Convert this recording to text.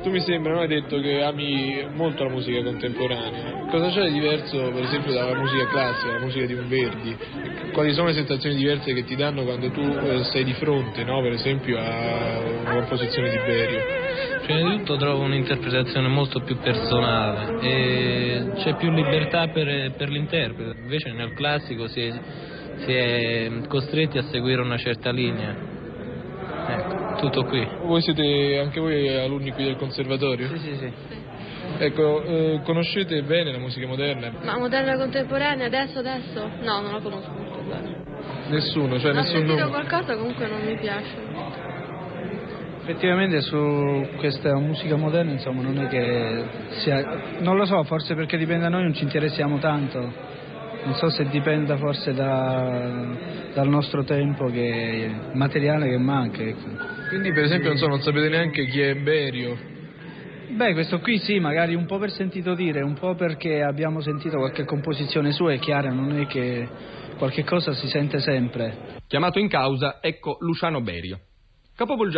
Tu mi sembra, non hai detto che ami molto la musica contemporanea. Cosa c'è di diverso, per esempio, dalla musica classica, la musica di un Verdi? Quali sono le sensazioni diverse che ti danno quando tu sei di fronte, no? Per esempio, a una composizione di Berio? Prima di tutto trovo un'interpretazione molto più personale e c'è più libertà per l'interprete, invece nel classico si è costretti a seguire una certa linea. Ecco, tutto qui. Voi siete anche voi alunni qui del conservatorio? Sì. Ecco, conoscete bene la musica moderna? Ma moderna contemporanea, adesso? No, non la conosco molto bene. Nessuno, cioè Ho nessun sentito nome? qualcosa, comunque non mi piace. Effettivamente su questa musica moderna, insomma, non è che sia, non lo so, forse perché dipende da noi, non ci interessiamo tanto. Non so se dipenda forse dal nostro tempo che materiale che manca. Ecco. Quindi per esempio non sapete neanche chi è Berio? Beh, questo qui sì, magari un po' per sentito dire, un po' perché abbiamo sentito qualche composizione sua, è chiara, non è che qualche cosa si sente sempre. Chiamato in causa, ecco Luciano Berio.